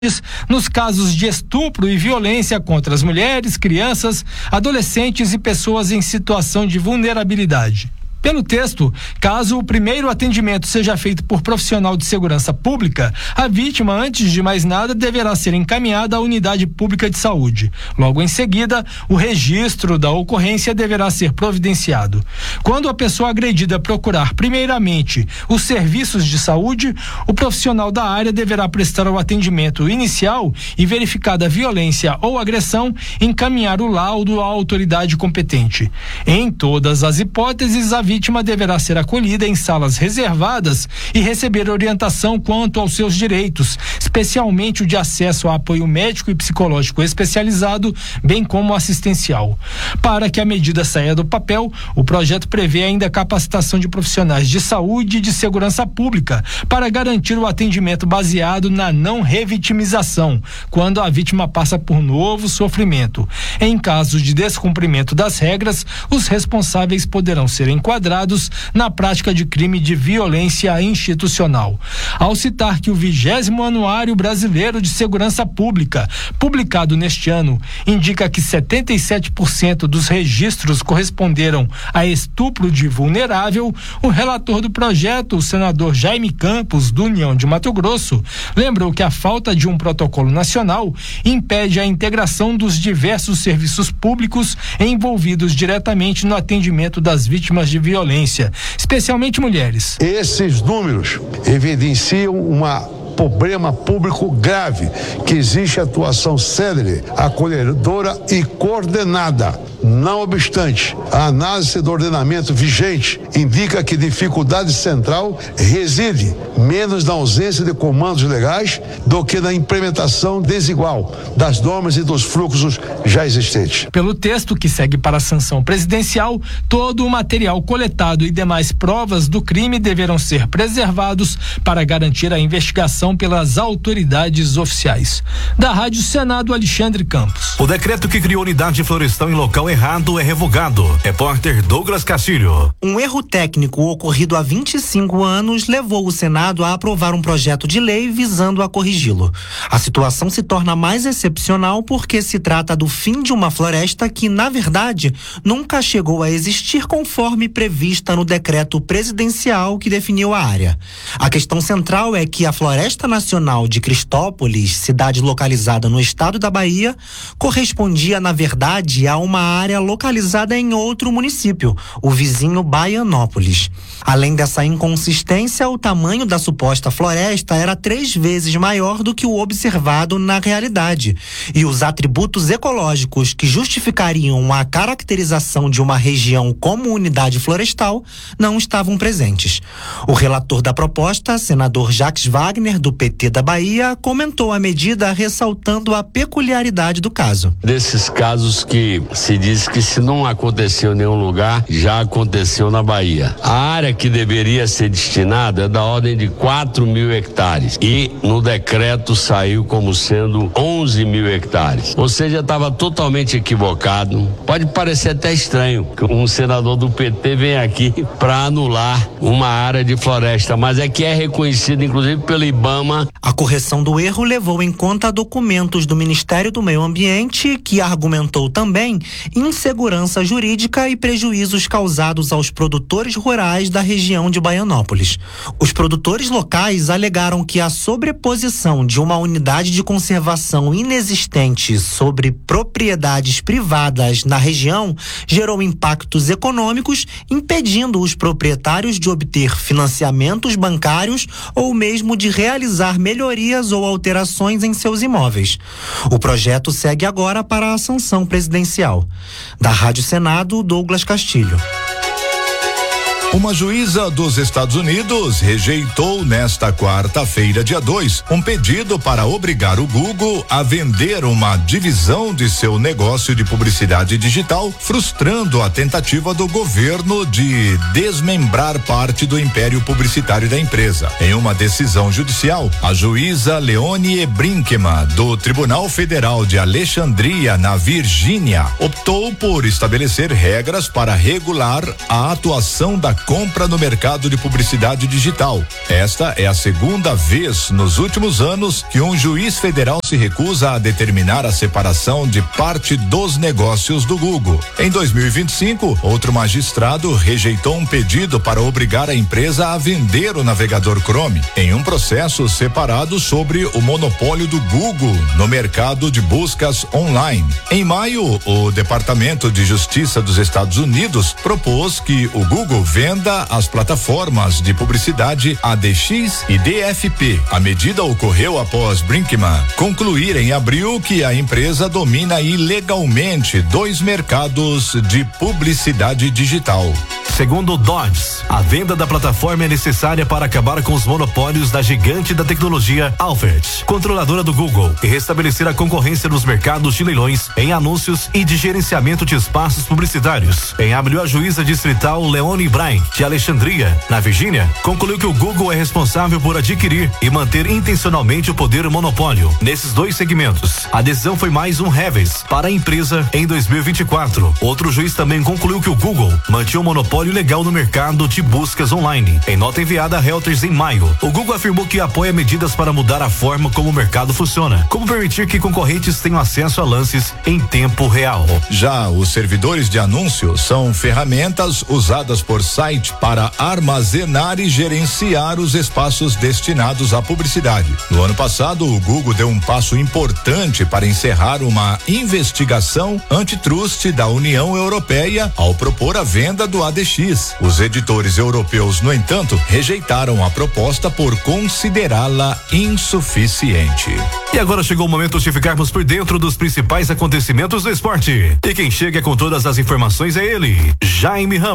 nos casos de estupro e violência contra as mulheres, crianças, adolescentes e pessoas em situação de vulnerabilidade. Pelo texto, caso o primeiro atendimento seja feito por profissional de segurança pública, a vítima, antes de mais nada, deverá ser encaminhada à unidade pública de saúde. Logo em seguida, o registro da ocorrência deverá ser providenciado. Quando a pessoa agredida procurar, primeiramente, os serviços de saúde, o profissional da área deverá prestar o atendimento inicial e, verificada a violência ou agressão, encaminhar o laudo à autoridade competente. Em todas as hipóteses, a vítima deverá ser acolhida em salas reservadas e receber orientação quanto aos seus direitos, especialmente o de acesso a apoio médico e psicológico especializado, bem como assistencial. Para que a medida saia do papel, o projeto prevê ainda a capacitação de profissionais de saúde e de segurança pública para garantir o atendimento baseado na não revitimização, quando a vítima passa por novo sofrimento. Em caso de descumprimento das regras, os responsáveis poderão ser enquadrados na prática de crime de violência institucional. Ao citar que o 20º Anuário Brasileiro de Segurança Pública, publicado neste ano, indica que 77% dos registros corresponderam a estupro de vulnerável, o relator do projeto, o senador Jaime Campos, do União de Mato Grosso, lembrou que a falta de um protocolo nacional impede a integração dos diversos serviços públicos envolvidos diretamente no atendimento das vítimas de violência, especialmente mulheres. Esses números evidenciam problema público grave, que existe atuação célere, acolhedora e coordenada. Não obstante, a análise do ordenamento vigente indica que dificuldade central reside menos na ausência de comandos legais do que na implementação desigual das normas e dos fluxos já existentes. Pelo texto que segue para a sanção presidencial, todo o material coletado e demais provas do crime deverão ser preservados para garantir a investigação pelas autoridades oficiais. Da Rádio Senado, Alexandre Campos. O decreto que criou unidade florestal em local errado é revogado. Repórter Douglas Castilho. Um erro técnico ocorrido há 25 anos levou o Senado a aprovar um projeto de lei visando a corrigi-lo. A situação se torna mais excepcional porque se trata do fim de uma floresta que, na verdade, nunca chegou a existir conforme prevista no decreto presidencial que definiu a área. A questão central é que a Floresta Nacional de Cristópolis, cidade localizada no estado da Bahia, correspondia, na verdade, a uma área localizada em outro município, o vizinho Baianópolis. Além dessa inconsistência, o tamanho da suposta floresta era 3 vezes maior do que o observado na realidade. E os atributos ecológicos que justificariam a caracterização de uma região como unidade florestal não estavam presentes. O relator da proposta, senador Jacques Wagner, do PT da Bahia, comentou a medida ressaltando a peculiaridade do caso. Desses casos que se diz que se não aconteceu em nenhum lugar, já aconteceu na Bahia. A área que deveria ser destinada é da ordem de 4.000 hectares e no decreto saiu como sendo 11.000 hectares. Ou seja, estava totalmente equivocado. Pode parecer até estranho que um senador do PT venha aqui para anular uma área de floresta, mas é que é reconhecido inclusive pelo IBAMA. A correção do erro levou em conta documentos do Ministério do Meio Ambiente, que argumentou também insegurança jurídica e prejuízos causados aos produtores rurais da região de Baianópolis. Os produtores locais alegaram que a sobreposição de uma unidade de conservação inexistente sobre propriedades privadas na região gerou impactos econômicos, impedindo os proprietários de obter financiamentos bancários ou mesmo de realizar melhorias ou alterações em seus imóveis. O projeto segue agora para a sanção presidencial. Da Rádio Senado, Douglas Castilho. Uma juíza dos Estados Unidos rejeitou nesta quarta-feira, dia 2, um pedido para obrigar o Google a vender uma divisão de seu negócio de publicidade digital, frustrando a tentativa do governo de desmembrar parte do império publicitário da empresa. Em uma decisão judicial, a juíza Leonie Brinkman, do Tribunal Federal de Alexandria, na Virgínia, optou por estabelecer regras para regular a atuação da compra no mercado de publicidade digital. Esta é a segunda vez nos últimos anos que um juiz federal se recusa a determinar a separação de parte dos negócios do Google. Em 2025, outro magistrado rejeitou um pedido para obrigar a empresa a vender o navegador Chrome em um processo separado sobre o monopólio do Google no mercado de buscas online. Em maio, o Departamento de Justiça dos Estados Unidos propôs que o Google venda as plataformas de publicidade ADX e DFP. A medida ocorreu após Brinkman concluir em abril que a empresa domina ilegalmente 2 mercados de publicidade digital. Segundo o Dodge, a venda da plataforma é necessária para acabar com os monopólios da gigante da tecnologia Alphabet, controladora do Google, e restabelecer a concorrência nos mercados de leilões, em anúncios e de gerenciamento de espaços publicitários. Em abril, a juíza distrital Leone Bryan, de Alexandria, na Virgínia, concluiu que o Google é responsável por adquirir e manter intencionalmente o poder monopólio nesses 2 segmentos. A decisão foi mais um revés para a empresa em 2024. Outro juiz também concluiu que o Google mantinha o monopólio legal no mercado de buscas online. Em nota enviada a Reuters em maio, o Google afirmou que apoia medidas para mudar a forma como o mercado funciona, como permitir que concorrentes tenham acesso a lances em tempo real. Já os servidores de anúncio são ferramentas usadas por site para armazenar e gerenciar os espaços destinados à publicidade. No ano passado, o Google deu um passo importante para encerrar uma investigação antitrust da União Europeia ao propor a venda do ADX. Os editores europeus, no entanto, rejeitaram a proposta por considerá-la insuficiente. E agora chegou o momento de ficarmos por dentro dos principais acontecimentos do esporte. E quem chega com todas as informações é ele, Jaime Ramos.